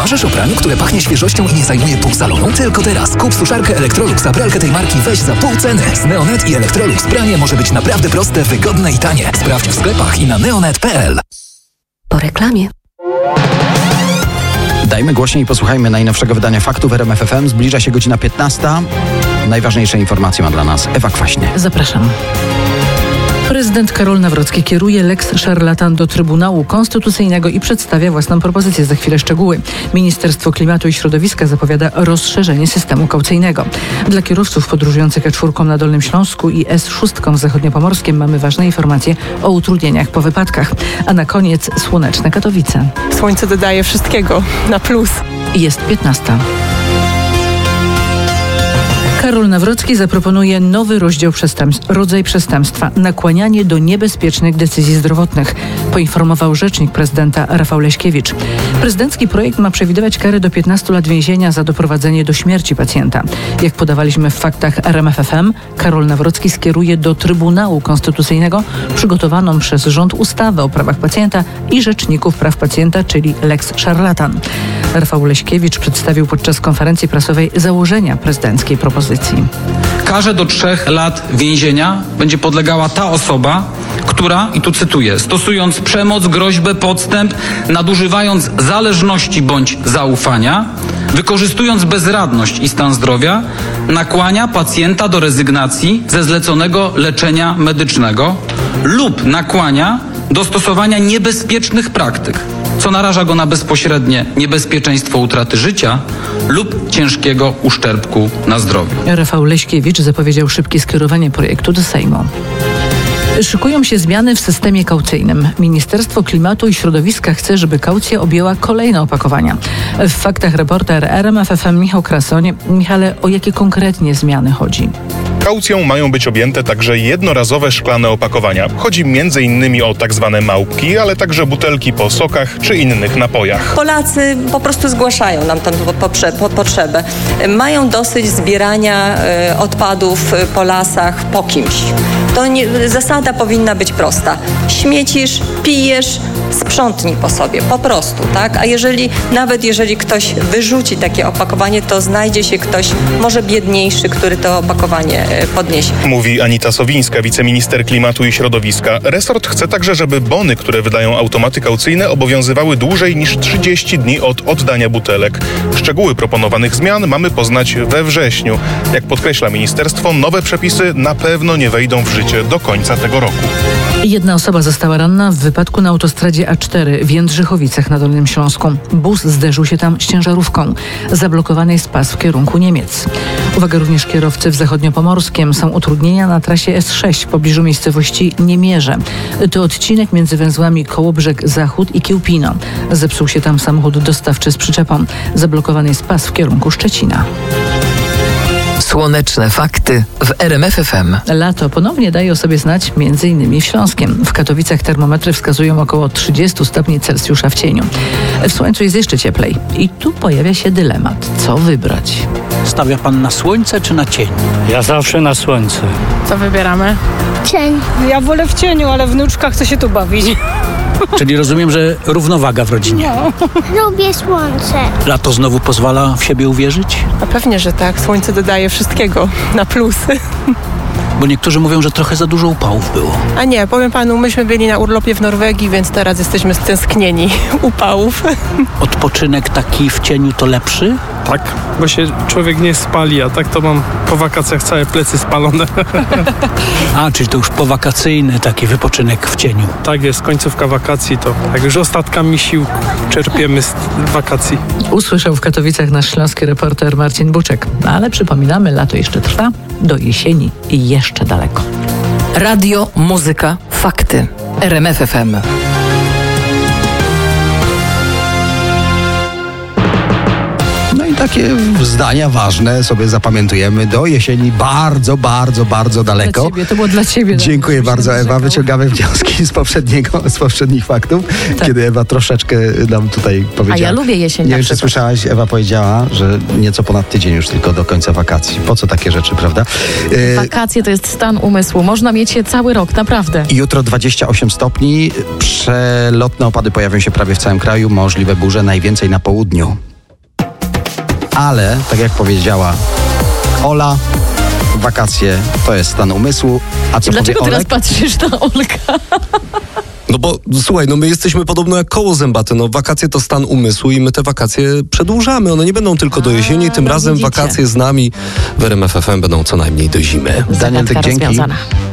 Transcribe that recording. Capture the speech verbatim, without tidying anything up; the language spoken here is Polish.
Marzysz o praniu, które pachnie świeżością i nie zajmuje pół salonu? Tylko teraz kup suszarkę Electrolux, a pralkę tej marki weź za pół ceny. Z Neonet i Electrolux pranie może być naprawdę proste, wygodne i tanie. Sprawdź w sklepach i na neonet kropka p l. Po reklamie. Dajmy głośniej i posłuchajmy najnowszego wydania Faktów w R M F F M. Zbliża się godzina piętnasta. Najważniejsze informacje ma dla nas Ewa Kwaśnie. Zapraszam. Prezydent Karol Nawrocki kieruje lex szarlatan do Trybunału Konstytucyjnego i przedstawia własną propozycję. Za chwilę szczegóły. Ministerstwo Klimatu i Środowiska zapowiada rozszerzenie systemu kaucyjnego. Dla kierowców podróżujących E cztery na Dolnym Śląsku i S sześć w Zachodniopomorskiem mamy ważne informacje o utrudnieniach po wypadkach. A na koniec słoneczne Katowice. Słońce dodaje wszystkiego na plus. Jest piętnasta. Karol Nawrocki zaproponuje nowy rozdział przestępstw, rodzaj przestępstwa – nakłanianie do niebezpiecznych decyzji zdrowotnych, poinformował rzecznik prezydenta Rafał Leśkiewicz. Prezydencki projekt ma przewidywać karę do piętnastu lat więzienia za doprowadzenie do śmierci pacjenta. Jak podawaliśmy w faktach R M F F M, Karol Nawrocki skieruje do Trybunału Konstytucyjnego przygotowaną przez rząd ustawę o prawach pacjenta i rzeczników praw pacjenta, czyli lex szarlatan. Rafał Leśkiewicz przedstawił podczas konferencji prasowej założenia prezydenckiej propozycji. Karze do trzech lat więzienia będzie podlegała ta osoba, która, i tu cytuję, stosując przemoc, groźbę, podstęp, nadużywając zależności bądź zaufania, wykorzystując bezradność i stan zdrowia, nakłania pacjenta do rezygnacji ze zleconego leczenia medycznego lub nakłania do stosowania niebezpiecznych praktyk, co naraża go na bezpośrednie niebezpieczeństwo utraty życia lub ciężkiego uszczerbku na zdrowiu. Rafał Leśkiewicz zapowiedział szybkie skierowanie projektu do Sejmu. Szykują się zmiany w systemie kaucyjnym. Ministerstwo Klimatu i Środowiska chce, żeby kaucja objęła kolejne opakowania. W faktach reporter R M F F M Michał Krasoń. Michale, o jakie konkretnie zmiany chodzi? Kaucją mają być objęte także jednorazowe szklane opakowania. Chodzi między innymi o tak zwane małpki, ale także butelki po sokach czy innych napojach. Polacy po prostu zgłaszają nam tę potrzebę. Mają dosyć zbierania odpadów po lasach po kimś. To nie, zasada powinna być prosta. Śmiecisz, pijesz, sprzątnij po sobie, po prostu, tak? A jeżeli, nawet jeżeli ktoś wyrzuci takie opakowanie, to znajdzie się ktoś, może biedniejszy, który to opakowanie podniesie. Mówi Anita Sowińska, wiceminister Klimatu i Środowiska. Resort chce także, żeby bony, które wydają automaty kaucyjne, obowiązywały dłużej niż trzydzieści dni od oddania butelek. Szczegóły proponowanych zmian mamy poznać we wrześniu. Jak podkreśla ministerstwo, nowe przepisy na pewno nie wejdą w życie do końca tego roku. Jedna osoba została ranna w wypadku na autostradzie A cztery w Jędrzychowicach na Dolnym Śląsku. Bus zderzył się tam z ciężarówką. Zablokowany jest pas w kierunku Niemiec. Uwaga, również kierowcy w Zachodniopomorskiem. Są utrudnienia na trasie S sześć w pobliżu miejscowości Niemierze. To odcinek między węzłami Kołobrzeg Zachód i Kiełpino. Zepsuł się tam samochód dostawczy z przyczepą. Zablokowany jest pas w kierunku Szczecina. Słoneczne fakty w R M F F M. Lato ponownie daje o sobie znać między innymi w Śląskiem. W Katowicach termometry wskazują około trzydzieści stopni Celsjusza w cieniu. W słońcu jest jeszcze cieplej. I tu pojawia się dylemat. Co wybrać? Stawia pan na słońce czy na cień? Ja zawsze na słońce. Co wybieramy? Cień. Ja wolę w cieniu, ale wnuczka chce się tu bawić. Czyli rozumiem, że równowaga w rodzinie. No. Lubię słońce. Lato znowu pozwala w siebie uwierzyć? A pewnie, że tak. Słońce dodaje wszystkiego na plusy. Bo niektórzy mówią, że trochę za dużo upałów było. A nie, powiem panu, myśmy byli na urlopie w Norwegii, więc teraz jesteśmy stęsknieni upałów. Odpoczynek taki w cieniu to lepszy? Tak, bo się człowiek nie spali, a tak to mam po wakacjach całe plecy spalone. A, czyli to już powakacyjny taki wypoczynek w cieniu. Tak jest, końcówka wakacji to jak już ostatkami sił czerpiemy z wakacji. Usłyszał w Katowicach nasz śląski reporter Marcin Buczek. Ale przypominamy, lato jeszcze trwa, do jesieni i jeszcze daleko. Radio, muzyka, fakty. R M F F M. Takie zdania ważne sobie zapamiętujemy do jesieni bardzo, bardzo, bardzo daleko. Dla ciebie, to było dla ciebie. Dziękuję bardzo, Ewa. Wyciągamy wnioski z poprzedniego, z poprzednich faktów, tak. Kiedy Ewa troszeczkę nam tutaj powiedziała. A ja lubię jesień. Nie wiem, czy słyszałaś, Ewa powiedziała, że nieco ponad tydzień już tylko do końca wakacji. Po co takie rzeczy, prawda? Wakacje to jest stan umysłu. Można mieć je cały rok, naprawdę. Jutro dwadzieścia osiem stopni. Przelotne opady pojawią się prawie w całym kraju. Możliwe burze najwięcej na południu. ale tak jak powiedziała Ola, wakacje to jest stan umysłu. A co Dlaczego powie teraz Olek? patrzysz na Olka? No bo słuchaj, no my jesteśmy podobno jak koło zębate, no wakacje to stan umysłu i my te wakacje przedłużamy, one nie będą tylko do jesieni, tym no razem widzicie. wakacje z nami w R M F F M będą co najmniej do zimy. Daniel, Zagadka dzięki. rozwiązana.